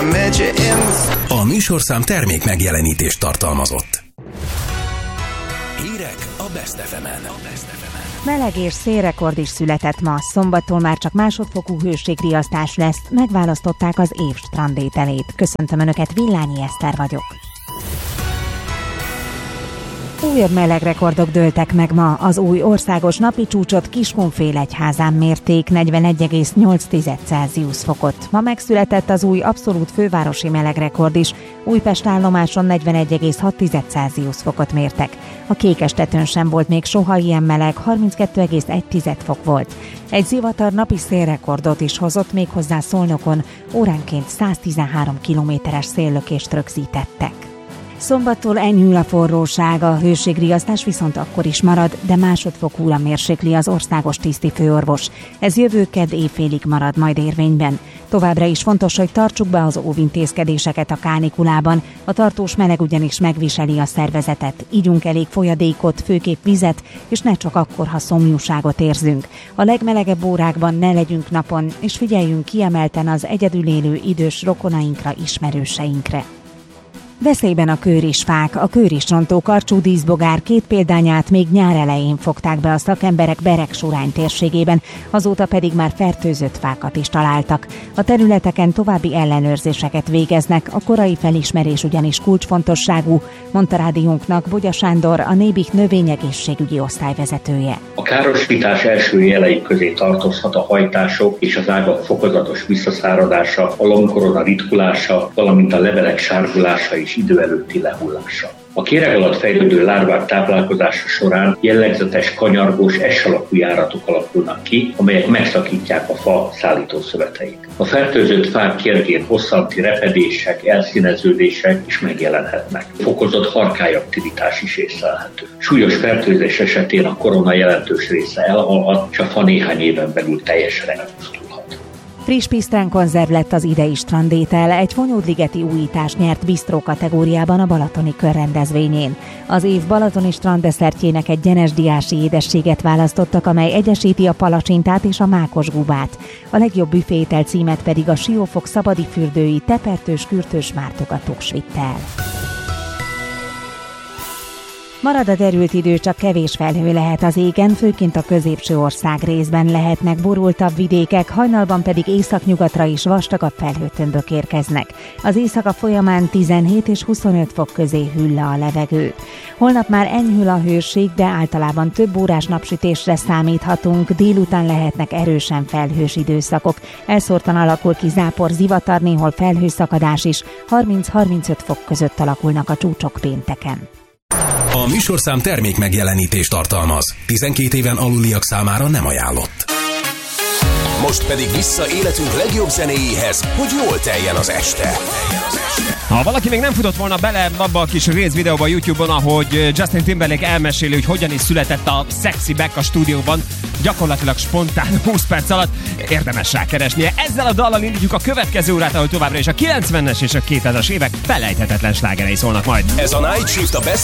A műsorszám termék megjelenítést tartalmazott. Hírek a Best FM-en. Meleg és szélrekord is született ma. Szombattól már csak másodfokú hőségriasztás lesz. Megválasztották az év strandételét. Köszöntöm Önöket, Villányi Eszter vagyok. Újabb melegrekordok dőltek meg ma. Az új országos napi csúcsot Kiskunfélegyházán mérték, 41,8 Celsius fokot. Ma megszületett az új abszolút fővárosi melegrekord is. Újpest állomáson 41,6 Celsius fokot mértek. A Kékestetőn sem volt még soha ilyen meleg, 32,1 fok volt. Egy zivatar napi szélrekordot is hozott, méghozzá Szolnokon, óránként 113 km-es széllökést rögzítettek. Szombattól enyhül a forróság, a hőségriasztás viszont akkor is marad, de másodfokúra mérsékli az országos tisztifőorvos. Ez jövő kedd éjfélig marad majd érvényben. Továbbra is fontos, hogy tartsuk be az óvintézkedéseket a kánikulában. A tartós meleg ugyanis megviseli a szervezetet. Igyunk elég folyadékot, főképp vizet, és ne csak akkor, ha szomjúságot érzünk. A legmelegebb órákban ne legyünk napon, és figyeljünk kiemelten az egyedül élő idős rokonainkra, ismerőseinkre. Veszélyben a kőrisfák. A kőrisrontó karcsú díszbogár 2 példányát még nyár elején fogták be a szakemberek Beregsurány térségében, azóta pedig már fertőzött fákat is találtak. A területeken további ellenőrzéseket végeznek, a korai felismerés ugyanis kulcsfontosságú, mondta rádiónknak Bogya Sándor, a Nébik növényegészségügyi osztályvezetője. A károsítás első jelei közé tartozhat a hajtások és az ágak fokozatos visszaszáradása, a lombkorona ritkulása, valamint a levelek sárgulása és idő előtti lehullása. A kéreg alatt fejlődő lárvák táplálkozása során jellegzetes kanyargós S-alakú járatok alakulnak ki, amelyek megszakítják a fa szállítószöveteit. A fertőzött fák kérgén hosszanti repedések, elszíneződések is megjelenhetnek. Fokozott harkályaktivitás is észlelhető. Súlyos fertőzés esetén a korona jelentős része elhalhat, és a fa néhány éven belül teljesen elpusztulhat. Friss pisztránkonzerv lett az idei strandétel, egy Fonyódligeti újítást nyert bisztró kategóriában a Balatoni körrendezvényén. Az év balatoni stranddeszertjének egy gyenesdiási édességet választottak, amely egyesíti a palacsintát és a mákosgubát. A legjobb büféétel címet pedig a Siófok szabadi fürdői tepertős kürtős mártogatóks vitte el. Marad a derült idő, csak kevés felhő lehet az égen, főként a középső ország részben lehetnek borultabb vidékek, hajnalban pedig északnyugatra is vastagabb felhőtömbök érkeznek. Az éjszaka folyamán 17 és 25 fok közé hűl le a levegő. Holnap már enyhül a hőség, de általában több órás napsütésre számíthatunk, délután lehetnek erősen felhős időszakok. Elszórtan alakul ki zápor, zivatar, néhol felhőszakadás is, 30-35 fok között alakulnak a csúcsok pénteken. A műsorszám termék megjelenítést tartalmaz. 12 éven aluliak számára nem ajánlott. Most pedig vissza életünk legjobb zenéjéhez, hogy jól teljen az este. Ha valaki még nem futott volna bele abba a kis részvideóba a YouTube-on, ahogy Justin Timberlake elmeséli, hogy hogyan is született a Sexy Back a stúdióban, gyakorlatilag spontán 20 perc alatt, érdemes rákeresnie. Ezzel a dallal indítjuk a következő órát, ahol továbbra is a 90-es és a 2000-es évek felejthetetlen slágerei szólnak majd. Ez a Night Shift a Best